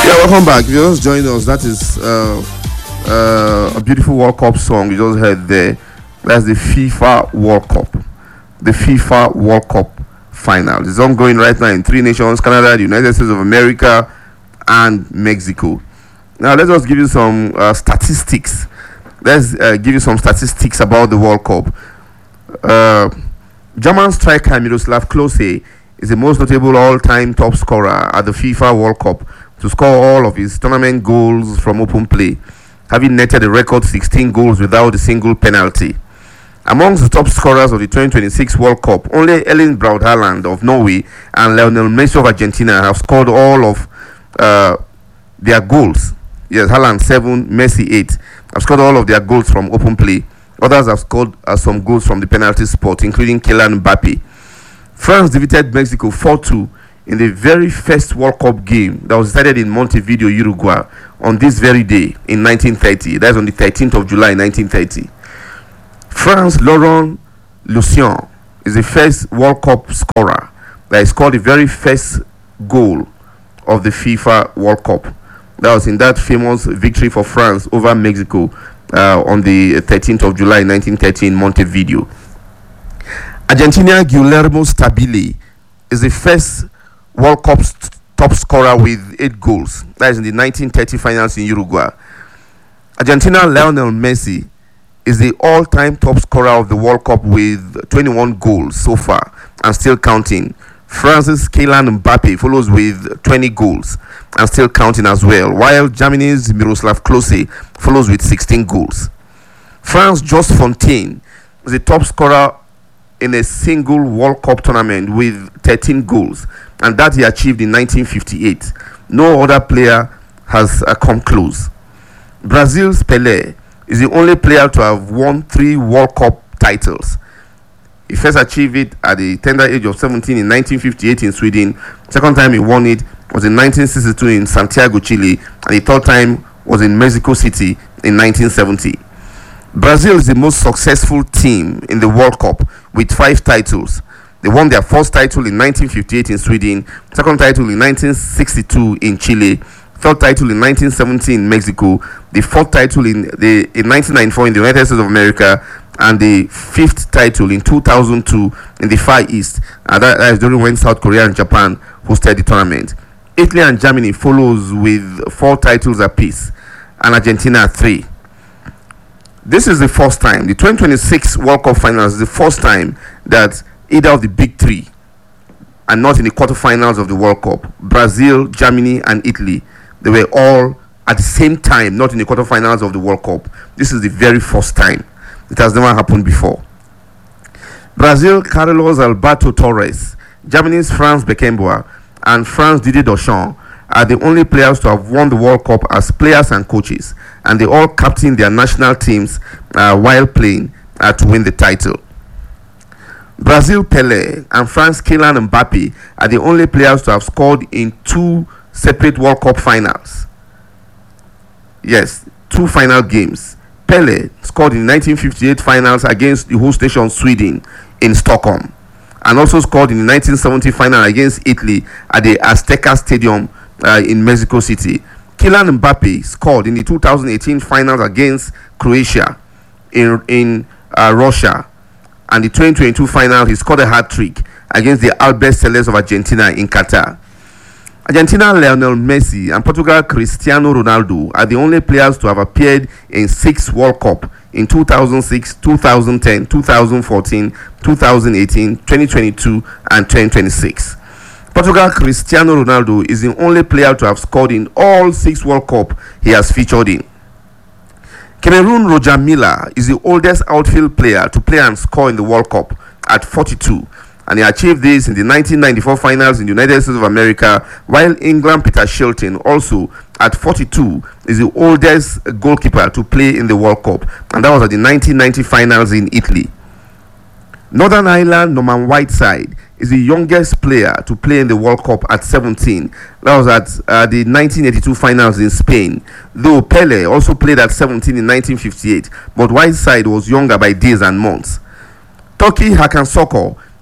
Yeah, welcome back. If you just joined us, that is a beautiful World Cup song you just heard there. That's the FIFA World Cup. The FIFA World Cup final. It's ongoing right now in three nations: Canada, the United States of America, and Mexico. Now, let's just give you some statistics. Let's give you some statistics about the World Cup. German striker Miroslav Klose is the most notable all-time top scorer at the FIFA World Cup to score all of his tournament goals from open play, having netted a record 16 goals without a single penalty. Amongst the top scorers of the 2026 World Cup, only Erling Braut Haaland of Norway and Lionel Messi of Argentina have scored all of their goals. Yes, Haaland 7, Messi 8 have scored all of their goals from open play. Others have scored some goals from the penalty spot, including Kylian Mbappe. France defeated Mexico 4-2 in the very first World Cup game that was decided in Montevideo, Uruguay, on this very day in 1930. That's on the 13th of July, 1930. France Laurent Lucien is the first World Cup scorer that scored the very first goal of the FIFA World Cup. That was in that famous victory for France over Mexico on the 13th of July 1930 in Montevideo. Argentina Guillermo Stabile is the first World Cup top scorer with 8 goals. That is in the 1930 finals in Uruguay. Argentina Lionel Messi is the all-time top scorer of the World Cup with 21 goals so far and still counting. France's Kylian Mbappe follows with 20 goals and still counting as well, while Germany's Miroslav Klose follows with 16 goals. France's Just Fontaine is the top scorer in a single World Cup tournament with 13 goals, and that he achieved in 1958. No other player has come close. Brazil's Pelé is the only player to have won 3 World Cup titles. He first achieved it at the tender age of 17 in 1958 in Sweden. Second time he won it was in 1962 in Santiago, Chile, and the third time was in Mexico City in 1970. Brazil is the most successful team in the World Cup with 5 titles. They won their first title in 1958 in Sweden, second title in 1962 in Chile, third title in 1970 in Mexico, the fourth title in 1994 in the United States of America, and the 5th title in 2002 in the Far East. And that is during when South Korea and Japan hosted the tournament. Italy and Germany follows with 4 titles apiece, and Argentina 3. This is the first time, the 2026 World Cup finals is the first time that either of the big 3 are not in the quarterfinals of the World Cup. Brazil, Germany, and Italy, they were all at the same time not in the quarterfinals of the World Cup. This is the very first time. It has never happened before. Brazil, Carlos Alberto Torres, Germany's Franz Beckenbauer, and France Didier Deschamps are the only players to have won the World Cup as players and coaches, and they all captained their national teams while playing to win the title. Brazil Pelé and France Kylian Mbappe are the only players to have scored in 2 separate World Cup finals. Yes, 2 final games. Pelé scored in the 1958 finals against the host nation Sweden in Stockholm, and also scored in the 1970 final against Italy at the Azteca Stadium in Mexico City. Kylian Mbappe scored in the 2018 finals against Croatia in Russia, and the 2022 final he scored a hat-trick against the Albiceleste of Argentina in Qatar. Argentina Lionel Messi and Portugal Cristiano Ronaldo are the only players to have appeared in 6 World Cup in 2006, 2010, 2014, 2018, 2022, and 2026. Portugal Cristiano Ronaldo is the only player to have scored in all 6 World Cup he has featured in. Cameroon Roger Milla is the oldest outfield player to play and score in the World Cup at 42, and he achieved this in the 1994 finals in the United States of America, while England Peter Shilton, also at 42, is the oldest goalkeeper to play in the World Cup, and that was at the 1990 finals in Italy. Northern Ireland Norman Whiteside is the youngest player to play in the World Cup at 17. That was at the 1982 finals in Spain, though Pelé also played at 17 in 1958, but Whiteside was younger by days and months. Turkey Hakan Sokor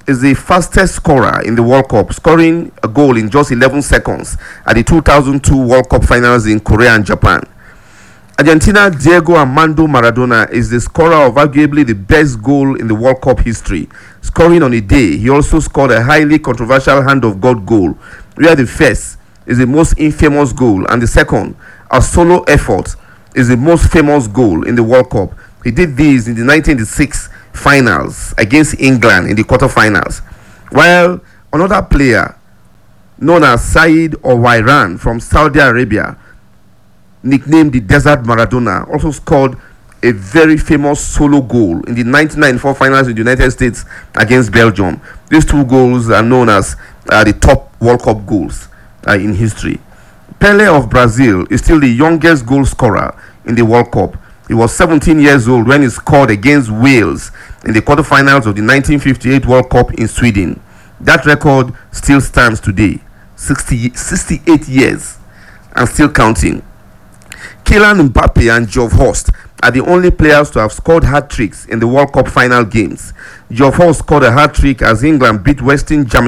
is the fastest scorer in the World Cup, scoring a goal in just 11 seconds at the 2002 World Cup finals in Korea and Japan. Argentina Diego Armando Maradona is the scorer of arguably the best goal in the World Cup history, scoring on a day. He also scored a highly controversial hand of God goal, where the first is the most infamous goal and the second, a solo effort, is the most famous goal in the World Cup. He did this in the 1986 finals against England in the quarterfinals, while another player known as Said Owairan from Saudi Arabia, nicknamed the Desert Maradona, also scored a very famous solo goal in the 1994 finals in the United States against Belgium. These two goals are known as the top World Cup goals in history. Pelé of Brazil is still the youngest goal scorer in the World Cup. He was 17 years old when he scored against Wales in the quarterfinals of the 1958 World Cup in Sweden. That record still stands today, 68 years and still counting. Kylian Mbappe and Geoff Hurst are the only players to have scored hat-tricks in the World Cup final games. Geoff Hurst scored a hat-trick as England beat Western Germany